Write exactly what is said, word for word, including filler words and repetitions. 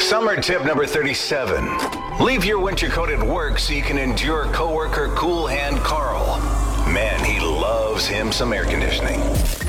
Summer tip number thirty-seven. Leave your winter coat at work so you can endure coworker Cool Hand Carl. Man, he loves him some air conditioning.